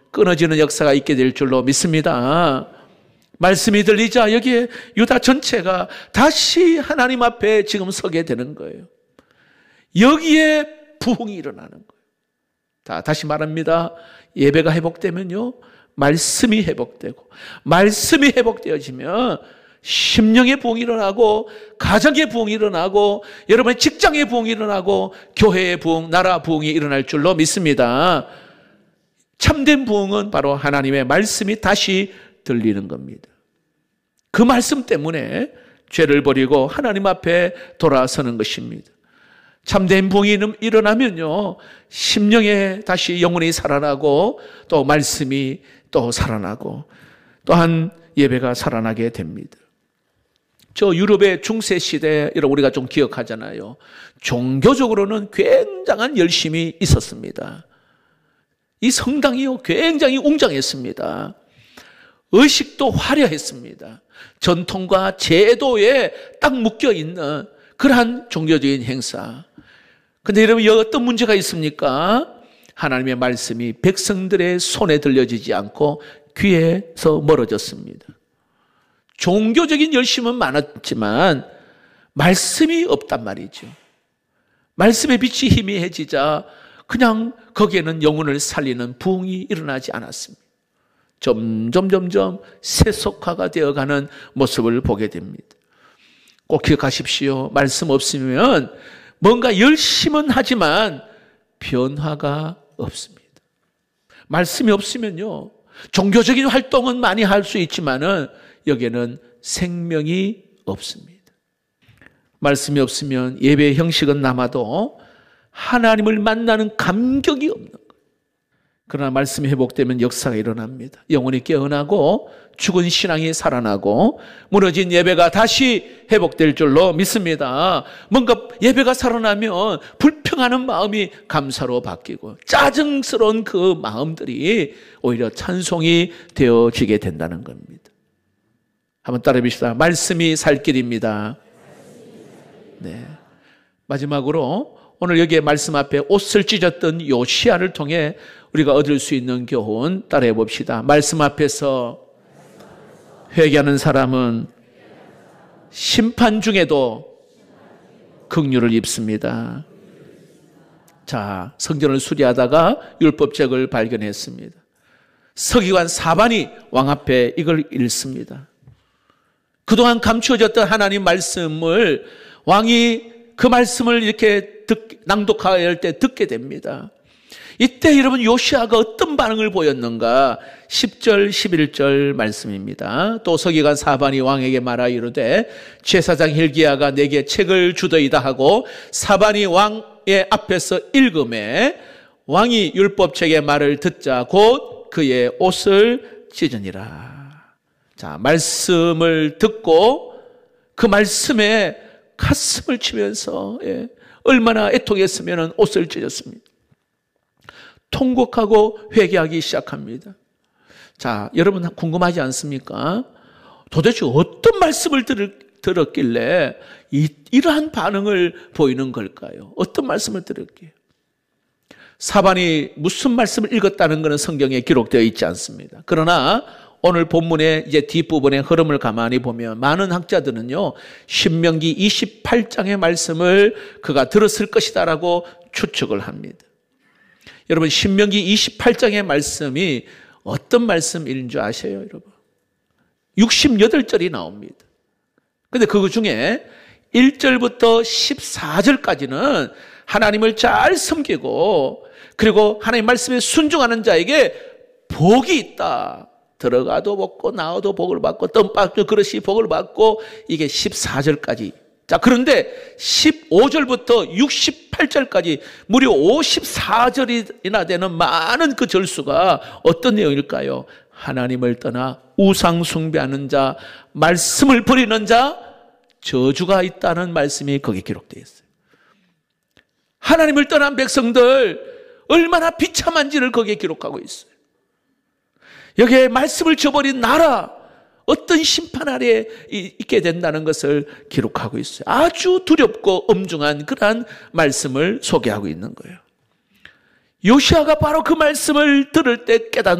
끊어지는 역사가 있게 될 줄로 믿습니다. 말씀이 들리자 여기에 유다 전체가 다시 하나님 앞에 지금 서게 되는 거예요. 여기에 부흥이 일어나는 거예요. 다시 말합니다. 예배가 회복되면요, 말씀이 회복되고, 말씀이 회복되어지면 심령의 부흥이 일어나고, 가정의 부흥이 일어나고, 여러분의 직장의 부흥이 일어나고, 교회의 부흥, 나라 부흥이 일어날 줄로 믿습니다. 참된 부흥은 바로 하나님의 말씀이 다시 들리는 겁니다. 그 말씀 때문에 죄를 버리고 하나님 앞에 돌아서는 것입니다. 참된 부흥이 일어나면요, 심령에 다시 영혼이 살아나고, 또 말씀이 또 살아나고, 또한 예배가 살아나게 됩니다. 저 유럽의 중세 시대, 여러분 우리가 좀 기억하잖아요. 종교적으로는 굉장한 열심이 있었습니다. 이 성당이요, 굉장히 웅장했습니다. 의식도 화려했습니다. 전통과 제도에 딱 묶여있는 그러한 종교적인 행사. 근데 여러분, 여기 어떤 문제가 있습니까? 하나님의 말씀이 백성들의 손에 들려지지 않고 귀에서 멀어졌습니다. 종교적인 열심은 많았지만 말씀이 없단 말이죠. 말씀의 빛이 희미해지자 그냥 거기에는 영혼을 살리는 부흥이 일어나지 않았습니다. 점점 세속화가 되어가는 모습을 보게 됩니다. 꼭 기억하십시오. 말씀 없으면 뭔가 열심은 하지만 변화가 없습니다. 말씀이 없으면요, 종교적인 활동은 많이 할 수 있지만은 여기에는 생명이 없습니다. 말씀이 없으면 예배의 형식은 남아도 하나님을 만나는 감격이 없는 거예요. 그러나 말씀이 회복되면 역사가 일어납니다. 영혼이 깨어나고 죽은 신앙이 살아나고 무너진 예배가 다시 회복될 줄로 믿습니다. 뭔가 예배가 살아나면 불평하는 마음이 감사로 바뀌고 짜증스러운 그 마음들이 오히려 찬송이 되어지게 된다는 겁니다. 한번 따라해 봅시다. 말씀이 살 길입니다. 네. 마지막으로 오늘 여기에 말씀 앞에 옷을 찢었던 요시야를 통해 우리가 얻을 수 있는 교훈 따라해 봅시다. 말씀 앞에서 회개하는 사람은 심판 중에도 긍휼을 입습니다. 자, 성전을 수리하다가 율법책을 발견했습니다. 서기관 사반이 왕 앞에 이걸 읽습니다. 그동안 감추어졌던 하나님 말씀을 왕이 그 말씀을 이렇게 낭독할 때 듣게 됩니다. 이때 여러분 요시야가 어떤 반응을 보였는가? 10절 11절 말씀입니다. 또 서기관 사반이 왕에게 말하 이르되 제사장 hil기야가 내게 책을 주더이다 하고 사반이 왕의 앞에서 읽음에 왕이 율법책의 말을 듣자 곧 그의 옷을 찢으니라. 자, 말씀을 듣고 그 말씀에 가슴을 치면서 얼마나 애통했으면 옷을 찢었습니다. 통곡하고 회개하기 시작합니다. 자, 여러분 궁금하지 않습니까? 도대체 어떤 말씀을 들었길래 이러한 반응을 보이는 걸까요? 어떤 말씀을 들었기에? 사반이 무슨 말씀을 읽었다는 것은 성경에 기록되어 있지 않습니다. 그러나 오늘 본문의 이제 뒷부분의 흐름을 가만히 보면 많은 학자들은요, 신명기 28장의 말씀을 그가 들었을 것이다라고 추측을 합니다. 여러분, 신명기 28장의 말씀이 어떤 말씀인 줄 아세요, 여러분? 68절이 나옵니다. 근데 그 중에 1절부터 14절까지는 하나님을 잘 섬기고 그리고 하나님 말씀에 순종하는 자에게 복이 있다. 들어가도 복고 나와도 복을 받고 떡밥도 그릇이 복을 받고 이게 14절까지. 자, 그런데 15절부터 68절까지 무려 54절이나 되는 많은 그 절수가 어떤 내용일까요? 하나님을 떠나 우상 숭배하는 자, 말씀을 버리는 자, 저주가 있다는 말씀이 거기에 기록되어 있어요. 하나님을 떠난 백성들 얼마나 비참한지를 거기에 기록하고 있어요. 여기에 말씀을 저버린 나라, 어떤 심판 아래에 있게 된다는 것을 기록하고 있어요. 아주 두렵고 엄중한 그러한 말씀을 소개하고 있는 거예요. 요시야가 바로 그 말씀을 들을 때 깨닫는